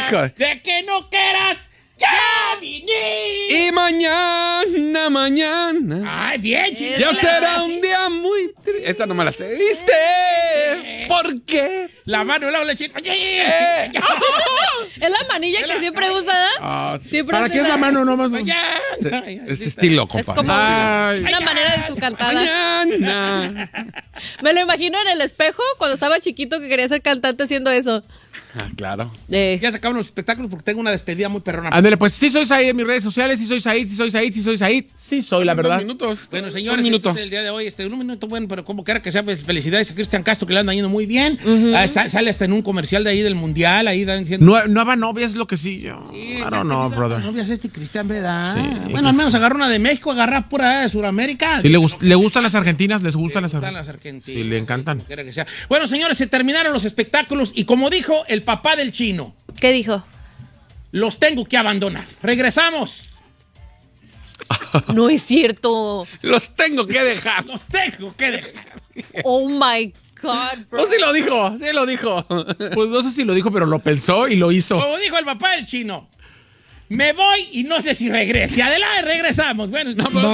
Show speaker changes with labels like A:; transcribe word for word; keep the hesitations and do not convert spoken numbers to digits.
A: Hijo.
B: De que no quieras, ya vine.
A: Y mañana, mañana.
B: Ay, bien, chino.
A: Ya será un día muy triste. Esta no me la sé. ¿Viste? ¿Por qué?
B: La mano, la chino. Oye.
A: Eh.
C: Es la manilla que siempre usa, ¿eh?
A: Ah, sí.
C: Siempre
D: ¿Para
C: hace
D: qué es
C: esa-
D: la mano nomás?
B: Ya.
A: Es estilo, compa.
C: Es como
D: Ay.
C: una manera de su cantada.
A: Mañana.
C: Me lo imagino en el espejo cuando estaba chiquito que quería ser cantante haciendo eso.
A: Ah, claro.
C: Eh,
B: Ya se acaban los espectáculos porque tengo una despedida muy perrona.
D: Ándale, pues sí soy Said en mis redes sociales, sí soy Said, sí soy Said, sí soy Said, sí soy, la verdad.
A: Dos minutos.
B: Bueno, señores,
A: un minuto.
B: entonces, el día de hoy, este, un minuto, bueno, pero como quiera que sea, pues, felicidades a Cristian Castro, que le anda yendo muy bien. Ah, sa- sale hasta en un comercial de ahí del Mundial, ahí dan diciendo...
D: Nue- nueva novia es lo que sí, yo.
B: Sí,
D: I
B: ya
D: don't know,
B: te digo,
D: brother.
B: No veas este Cristian, ¿verdad?
D: Sí,
B: bueno,
D: que
B: al
D: sí.
B: menos agarra una de México, agarra pura de Sudamérica.
D: Sí, le, gust- le gustan las argentinas, les gustan las
B: Están
D: argentinas.
B: las argentinas.
D: Sí, le encantan.
B: como quiera que sea. Bueno, señores, se terminaron los espectáculos y como dijo el papá del chino,
C: ¿Qué dijo?
B: los tengo que abandonar. Regresamos.
C: No es cierto.
A: Los tengo que dejar.
B: Los tengo que dejar.
C: Oh my God, bro.
A: No, sí lo dijo, sí lo dijo.
D: Pues no sé si lo dijo, pero lo pensó y lo hizo.
B: Como dijo el papá del chino, me voy y no sé si regrese. Adelante, regresamos. Bueno, no, pero-